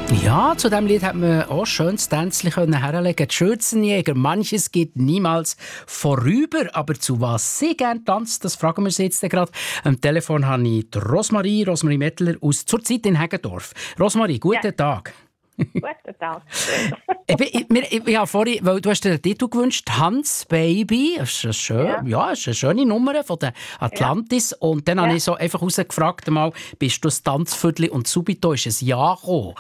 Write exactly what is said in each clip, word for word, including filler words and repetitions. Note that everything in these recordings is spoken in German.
Ja, zu diesem Lied hat man auch schönes Tänzchen herlegen. Die Schürzenjäger, manches geht niemals vorüber. Aber zu was sie gerne tanzt, das fragen wir sie jetzt gerade. Am Telefon habe ich die Rosmarie, Rosmarie Mettler aus «Zurzeit in Heggendorf». Rosmarie, guten Ja. Tag. Guten Tag. ich, bin- ich, mir- ich, ich habe vorhin, weil du hast dir den Titel gewünscht, «Tanz, Baby». Das ist, eine schön, ja. Ja. das ist eine schöne Nummer von der Atlantis. Und dann habe Ja. ich so einfach rausgefragt, mal, bist du das Tanzviertel? Und subito ist ein Ja gekommen.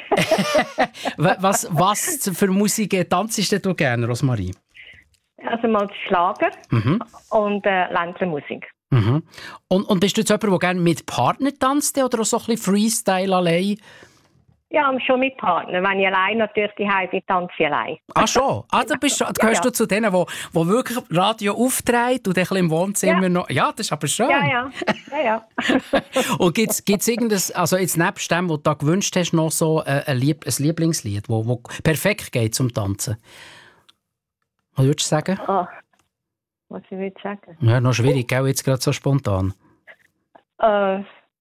was, was für Musik tanzst du gerne, Rosmarie? Also mal Schlager Mhm. und äh, Ländlermusik. Mhm. Und, und bist du jetzt jemand, der gerne mit Partner tanzt oder auch so ein bisschen Freestyle allein? Ja, schon mit Partner. Wenn ich allein natürlich die bin, tanze ich allein. Ah schon? Ah, da bist, du- gehörst ja. du zu denen, die, die wirklich Radio auftreten und dann ein bisschen im Wohnzimmer Ja. noch... Ja, das ist aber schön. Ja, ja. ja, ja. Und gibt es irgendein, also jetzt nebst dem, was du da gewünscht hast, noch so äh, ein, Lieb ein Lieblingslied, das wo, wo perfekt geht zum Tanzen? Was würdest du sagen? Oh, was ich will sagen? Ja, noch schwierig, gell, jetzt gerade so spontan. Äh,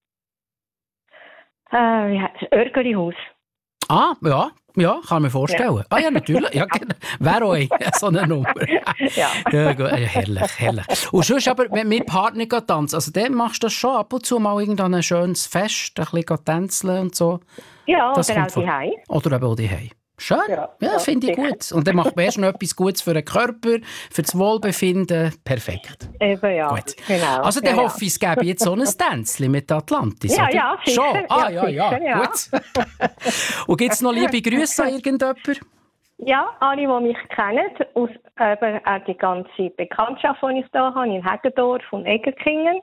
äh, wie heißt es? Örgelihaus. Ah, ja, ja, kann mir vorstellen. Ja. Ah ja, natürlich. Ja, genau. Wäre auch eine, so eine Nummer. Ja. Ja, gut. Ja, herrlich, herrlich. Und sonst aber, wenn mit Partner tanzen, also dann machst du das schon ab und zu mal irgendein ein schönes Fest, ein bisschen tänzeln und so. Ja, Das oder kommt auch vor. die Hause. Oder eben auch daheim. Schön. Ja, Ja, ja, finde ich sicher. gut. Und dann macht man erst noch etwas Gutes für den Körper, für das Wohlbefinden. Perfekt. Eben, ja. Gut. Genau. Also dann ja, hoffe ich, es gäbe jetzt so ein Tänzchen mit Atlantis, Ja, oder? ja, sicher. Schon? Ah, ja, Ja, ja. sicher, ja. Gut. Und gibt es noch liebe Grüße an irgendjemanden? Ja, alle, die mich kennen, aus, eben auch die ganze Bekanntschaft, die ich da habe, in Heggendorf und Egerkingen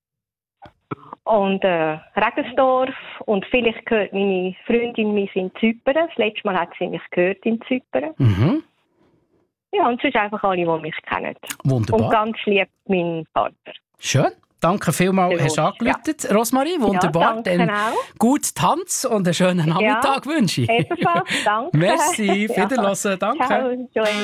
und äh, Regensdorf. Und vielleicht gehört meine Freundin mich in Zypern. Das letzte Mal hat sie mich gehört in Zypern. Mhm. Ja, und sonst einfach alle, die mich kennen. Wunderbar. Und ganz lieb mein Partner. Schön. Danke vielmals, Ja. hast du angerufen, Rosmarie. Wunderbar. Ja, danke Dann auch. gut Tanz und einen schönen Nachmittag wünsche ich. Ebenfalls, danke. Merci, Ja. wiederhören, danke. Ciao, Joel.